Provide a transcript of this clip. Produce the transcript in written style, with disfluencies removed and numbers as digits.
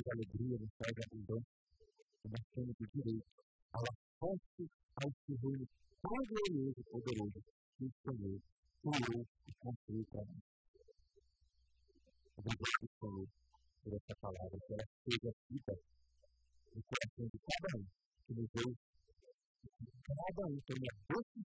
alegria, nos traz abundância, nós temos o direito ao acesso a esse reino tão glorioso e poderoso que o Senhor criou e construiu para nós. Obrigado, Senhor, por essa palavra, que ela seja vida no coração de cada um que nos ouve, que cada um tenha decisão